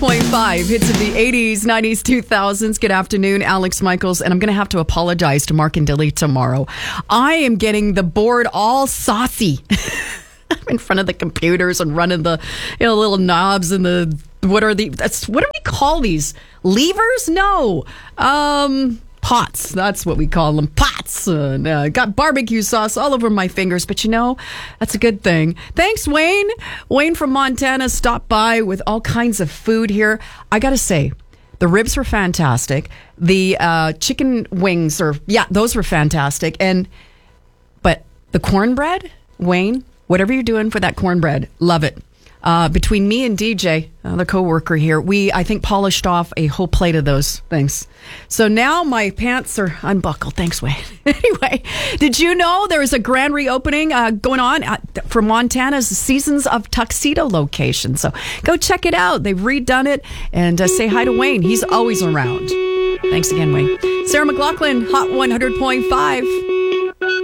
100.5 hits of the 80s, 90s, 2000s. Good afternoon, Alex Michaels. And I'm going to have to apologize to Mark and Dilly tomorrow. I am getting the board all saucy. I'm in front of the computers and running the little knobs and the, what do we call these? Levers? No. Pots. That's what we call them. Pots. Got barbecue sauce all over my fingers, but that's a good thing. Thanks, Wayne. Wayne from Montana stopped by with all kinds of food here. I got to say, the ribs were fantastic. The chicken wings those were fantastic. But the cornbread, Wayne, whatever you're doing for that cornbread, love it. Between me and DJ, the coworker here, I think polished off a whole plate of those things. So now my pants are unbuckled. Thanks, Wayne. Anyway, did you know there is a grand reopening going on for Montana's Seasons of Tuxedo location? So go check it out. They've redone it. And say hi to Wayne. He's always around. Thanks again, Wayne. Sarah McLaughlin, Hot 100.5.